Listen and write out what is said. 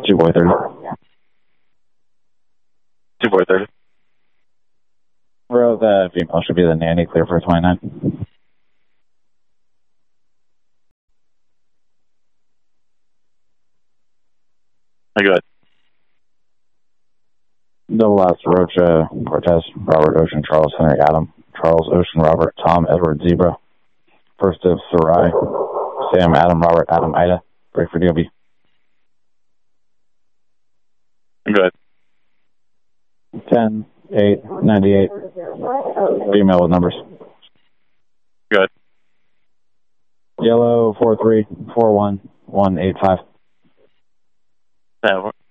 2 boy 30. 2 boy 30. Bro, the female should be the nanny, clear for 29. Go ahead. Double last Rocha, Cortez, Robert Ocean, Charles Henry Adam, Charles Ocean, Robert, Tom, Edward, Zebra. First of Sarai, Sam, Adam, Robert, Adam, Ida. Break for DOB. Go ahead. 10, 8, 98. Female with numbers. Go ahead. Yellow 4341 185.